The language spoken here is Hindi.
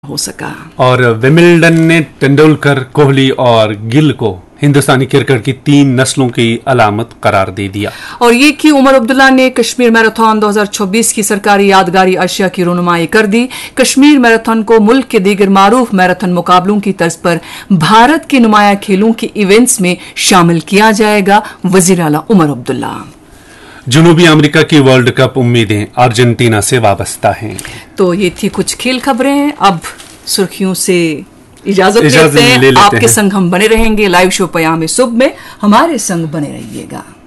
हो सका। और विमिल्डन ने तेंदुलकर, कोहली और गिल को हिंदुस्तानी क्रिकेट की 3 नस्लों की अलामत करार दे दिया। और ये कि उमर अब्दुल्ला ने कश्मीर मैराथन 2026 की सरकारी यादगारी अशिया की रोनुमाई कर दी। कश्मीर मैराथन को मुल्क के दीगर मारूफ मैराथन मुकाबलों की तर्ज पर भारत के नुमाया खेलों के इवेंट्स में शामिल किया जाएगा। वजीर आला उमर अब्दुल्ला। जनूबी अमेरिका की वर्ल्ड कप उम्मीदें अर्जेंटीना से वाबस्ता हैं। तो ये थी कुछ खेल खबरें। अब सुर्खियों से इजाजत लेते हैं। आपके संग हम बने रहेंगे लाइव शो पयामे सुबह में। हमारे संग बने रहिएगा।